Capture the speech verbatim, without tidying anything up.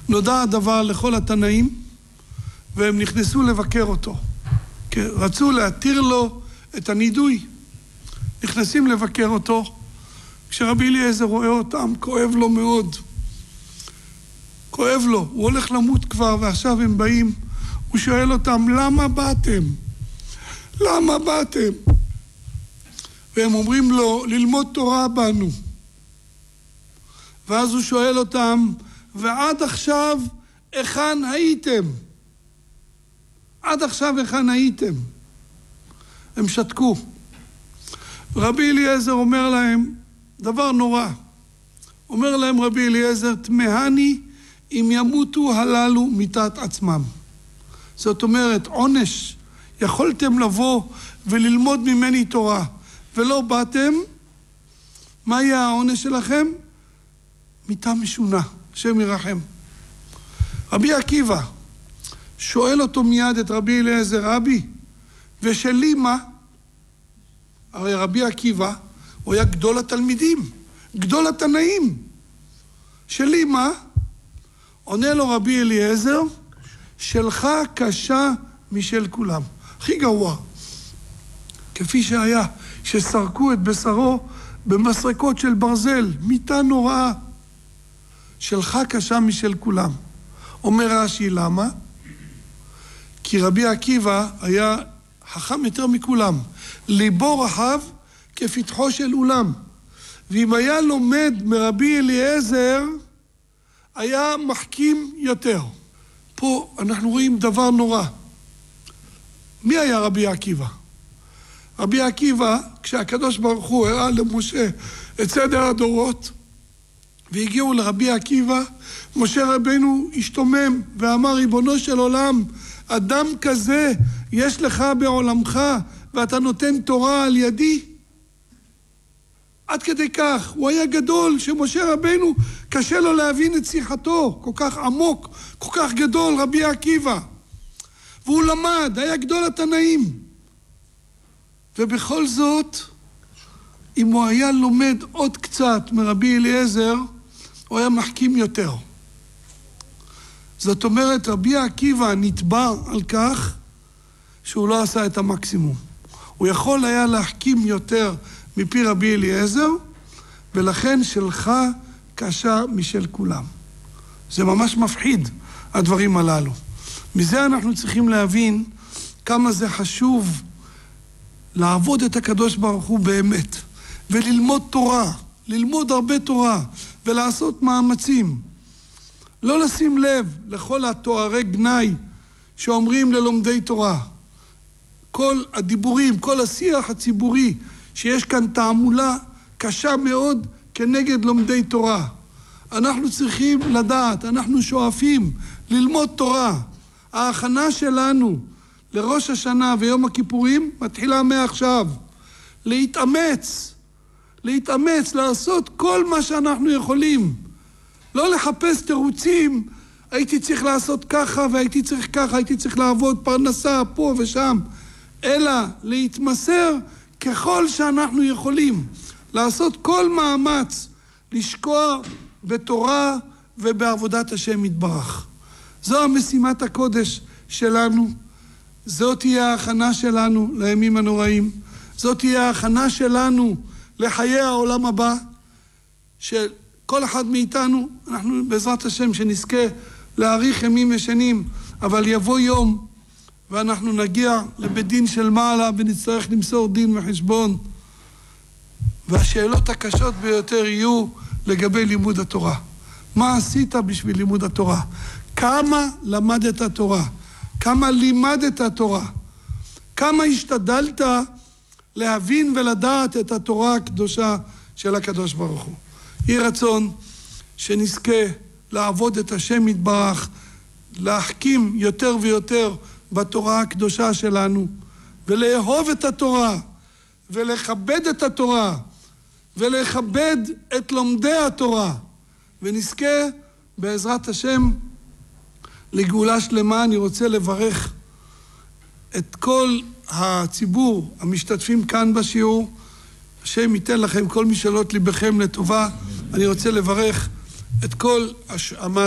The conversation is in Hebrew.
נודע הדבר לכל התנאים, והם נכנסו לבקר אותו. רצו להתיר לו את הנידוי. נכנסים לבקר אותו. כשרבי אליעזר רואה אותם, כואב לו מאוד. כואב לו, הוא הולך למות כבר, ועכשיו הם באים. הוא שואל אותם, למה באתם? למה באתם? והם אומרים לו, ללמוד תורה באנו. ואז הוא שואל אותם, ועד עכשיו, היכן הייתם? עד עכשיו היכן הייתם? הם שתקו. רבי אליעזר אומר להם, דבר נורא. אומר להם רבי אליעזר, תמהני אם ימותו הללו מיתת עצמם. זאת אומרת, עונש, יכולתם לבוא וללמוד ממני תורה, ולא באתם, מה יהיה העונש שלכם? מיתה משונה, השם ירחם. רבי עקיבא שואל אותו מיד את רבי אליעזר, רבי, ושלי מה? הרי רבי עקיבא הוא היה גדול התלמידים, גדול התנאים. שלי מה? עונה לו רבי אליעזר, שלך קשה משל כולם. הכי גרוע. כפי שהיה, שסרקו את בשרו במסרקות של ברזל, מיתה נוראה. שלך קשה משל כולם. אומר רש"י, למה? כי רבי עקיבא היה חכם יותר מכולם. ליבו רחב כפתחו של אולם. ואם היה לומד מרבי אליעזר, היה מחכים יותר. פה אנחנו רואים דבר נורא. מי היה רבי עקיבא? רבי עקיבא, כשהקדוש ברוך הוא הראה למשה את סדר הדורות, והגיעו לרבי עקיבא, משה רבנו השתומם ואמר, ריבונו של עולם, אדם כזה יש לך בעולמך, ואתה נותן תורה על ידי? עד כדי כך, הוא היה גדול, שמשה רבנו קשה לו להבין את שיחתו, כל כך עמוק, כל כך גדול, רבי עקיבא. והוא למד, היה גדול התנאים. ובכל זאת, אם הוא היה לומד עוד קצת מרבי אליעזר, הוא היה מחכים יותר. זאת אומרת, רבי עקיבא נתבע על כך שהוא לא עשה את המקסימום. הוא יכול היה להחכים יותר מפי רבי אליעזר, ולכן שלך קשה משל כולם. זה ממש מפחיד, הדברים הללו. מזה אנחנו צריכים להבין כמה זה חשוב לעבוד את הקדוש ברוך הוא באמת, וללמוד תורה, ללמוד הרבה תורה, ולעשות מאמצים. לא לשים לב לכל התוארי גנאי שאומרים ללומדי תורה. כל הדיבורים, כל השיח הציבורי, שיש כאן תעמולה קשה מאוד כנגד לומדי תורה. אנחנו צריכים לדעת, אנחנו שואפים ללמוד תורה. ההכנה שלנו לראש השנה ויום הכיפורים מתחילה מעכשיו. להתאמץ, להתאמץ, לעשות כל מה שאנחנו יכולים. לא לחפש תירוצים, הייתי צריך לעשות ככה והייתי צריך ככה, הייתי צריך לעבוד פרנסה פה ושם. אלא להתמסר ככל שאנחנו יכולים. לעשות כל מאמץ, לשקוע בתורה ובעבודת השם יתברך. זו המשימת הקודש שלנו. זאת תהיה ההכנה שלנו לימים הנוראים. זאת תהיה ההכנה שלנו לחיי העולם הבא. שכל אחד מאיתנו, אנחנו בעזרת השם שנזכה להאריך ימים ושנים, אבל יבוא יום ואנחנו נגיע לבית דין של מעלה ונצטרך למסור דין וחשבון. והשאלות הקשות ביותר יהיו לגבי לימוד התורה. מה עשית בשביל לימוד התורה? כמה למדת תורה? כמה לימדת תורה? כמה השתדלת להבין ולדעת את התורה הקדושה של הקדוש ברוך הוא? יהי רצון שנזכה לעבוד את השם יתברך, להחכים יותר ויותר בתורה הקדושה שלנו, ולאהוב את התורה, ולכבד את התורה, ולכבד את לומדי התורה, ונזכה בעזרת השם לגאולה שלמה. אני רוצה לברך את כל הציבור המשתתפים כאן בשיעור. השם ייתן לכם כל משאלות ליבכם לטובה. אני רוצה לברך את כל המאזינים